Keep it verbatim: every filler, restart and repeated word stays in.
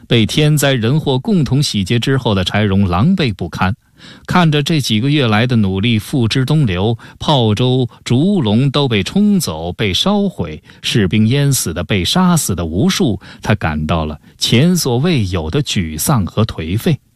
被天灾人祸共同洗劫之后的柴荣狼狈不堪，看着这几个月来的努力付之东流，炮舟、竹笼都被冲走、被烧毁，士兵淹死的、被杀死的无数，他感到了前所未有的沮丧和颓废。